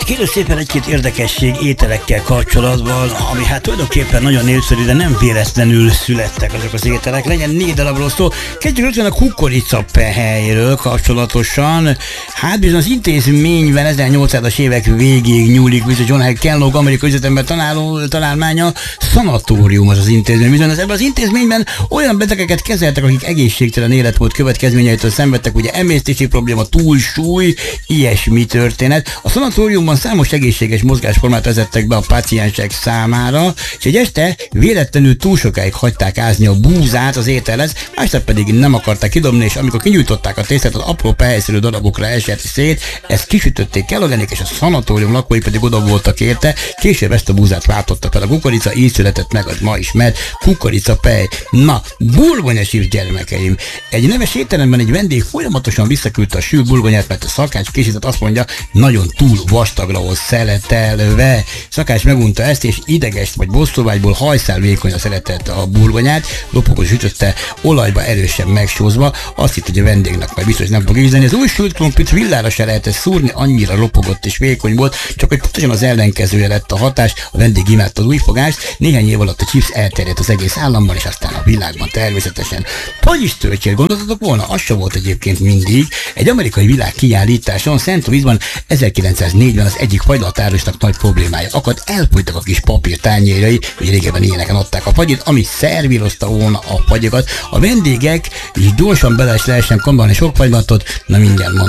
Kérlek szépen egy-két érdekesség ételekkel kapcsolatban, ami hát tulajdonképpen nagyon népszerű, de nem véletlenül születtek azok az ételek. Legyen 4 darabról szó. Kezdjük rögtön a kukoricapehelyről kapcsolatosan. Hát bizony az intézményben 1800-as évek végéig nyúlik vissza John H. Kellogg amerikai üzletember találmánya, szanatórium az intézmény. Bizony ebben az intézményben olyan betegeket kezeltek, akik egészségtelen életmód következményeitől szenvedtek, ugye emésztési probléma, túlsúly, ilyesmi történet. A szanatóriumban számos egészséges mozgásformát vezettek be a páciensek számára, és egy este véletlenül túl sokáig hagyták ázni a búzát az ételhez, másnap pedig nem akarták kidobni, és amikor kinyújtották a tésztát, az apró pehelyszerű darabokra esett szét, ezt kisütötték Kelloggenék, és a szanatórium lakói pedig oda voltak érte. Később ezt a búzát váltotta fel a kukorica, így született meg az ma ismert kukoricapehely. Na, burgonyasív gyermekeim! Egy neves étteremben egy vendég folyamatosan visszaküldte a sült burgonyát, mert a szakács készített, azt mondja, nagyon túl vastagra volt szeletelve. Szakács megunta ezt, és ideges vagy bosszúvágyból hajszálvékonyra szeretette a burgonyát, lopogos sütötte, olajba erősen megsózva, azt hitt, hogy a vendégnek majd biztos nem fog ízleni. Az új sült krumplit villára se lehetett szúrni, annyira lopogott és vékony volt, csak hogy pontosan az ellenkezője lett a hatás, a vendég imádta az újfogást, néhány év alatt a chips elterjedt az egész államban, és aztán a világban természetesen. Pagyistölcsér, gondoltatok volna, az se volt egyébként mindig. Egy amerikai világkiállításon St. Louisban 1904-ben az egyik fagylatárosnak nagy problémája akad, elfogytak a kis papír tányérjai, hogy régebben ilyeneken adták a fagyit, ami szervírozta volna a fagyokat. A vendégek is gyorsan bele is lehessen kombolni sok fagylatot, na mindjárt mondom.